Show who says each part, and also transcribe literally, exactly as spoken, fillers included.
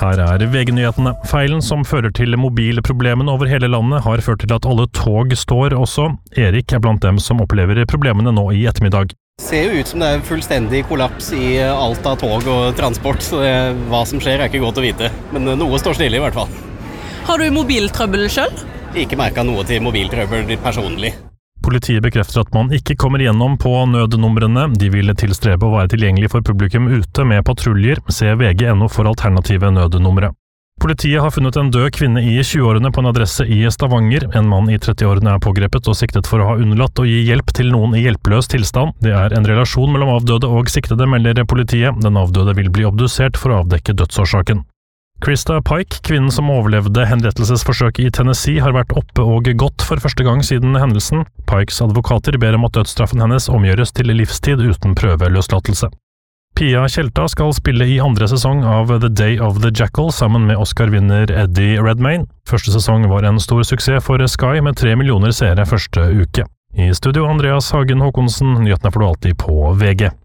Speaker 1: Her er V G-nyhetene. Feilen som fører til mobilproblemene over hele landet har ført til at alle tog står også. Erik er blant dem som opplever problemene nå i ettermiddag.
Speaker 2: Det ser jo ut som det er fullstendig kollaps i alt av tog og transport, så det, hva som skjer er ikke godt å vite. Men noe står stille i hvert fall.
Speaker 3: Har du mobiltrøbbel selv?
Speaker 2: Ikke merket noe til mobiltrøbbel personlig.
Speaker 1: Politiet bekrefter at man ikke kommer igjennom på nødnumrene. De vil tilstrebe å være tilgjengelig for publikum ute med patruljer. Se V G punktum no for alternative nødnumre. Politiet har funnet en død kvinne i tjueårene på en adresse i Stavanger. En mann i trettiårene er pågrepet og siktet for å ha unnlatt å gi hjelp til noen i hjelpeløs tilstand. Det er en relasjon mellom avdøde og siktede, melder politiet. Den avdøde vil bli obdusert for å avdekke dødsårsaken. Krista Pike, kvinnen som overlevde henrettelsesforsøket i Tennessee, har vært oppe og gått for første gang siden hendelsen. Pikes advokater ber om at dødsstraffen hennes omgjøres til livstid uten prøveløslatelse. Pia Tjelta skal spille i andre sesong av The Day of the Jackal sammen med Oscar-vinner Eddie Redmayne. Første sesong var en stor suksess for Sky med tre millioner seere første uke. I studio Andreas Hagen Håkonsen, nyhetene får du alltid på V G.